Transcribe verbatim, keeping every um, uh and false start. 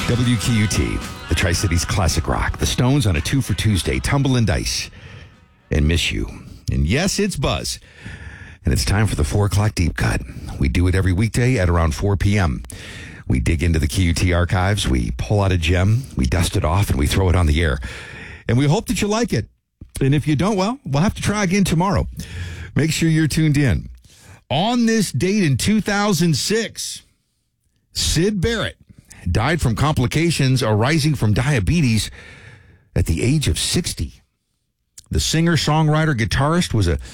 W Q U T, the Tri-Cities Classic Rock. The Stones on a two for Tuesday. Tumble and Dice. And Miss You. And yes, it's Buzz. And it's time for the four o'clock deep cut. We do it every weekday at around four p.m. We dig into the Q U T archives. We pull out a gem. We dust it off and we throw it on the air. And we hope that you like it. And if you don't, well, we'll have to try again tomorrow. Make sure you're tuned in. On this date in two thousand six, Syd Barrett died from complications arising from diabetes at the age of sixty. The singer, songwriter, guitarist was a